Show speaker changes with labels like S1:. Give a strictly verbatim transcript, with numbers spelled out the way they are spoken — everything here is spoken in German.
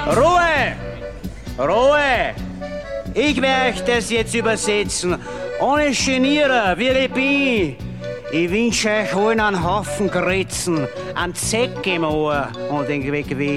S1: Ruhe! Ruhe! Ich werde euch das jetzt übersetzen. Ohne Genieren, wie ich bin. Ich wünsche euch allen einen Haufen Gritzen, einen Zeck im Ohr und den Weg